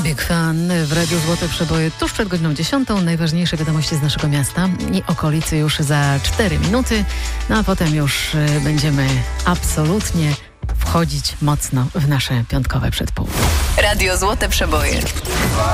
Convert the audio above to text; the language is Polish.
Big Fan w Radiu Złote Przeboje tuż przed godziną 10. Najważniejsze wiadomości z naszego miasta i okolicy już za 4 minuty. No a potem już będziemy absolutnie wchodzić mocno w nasze piątkowe przedpołudnie. Radio Złote Przeboje.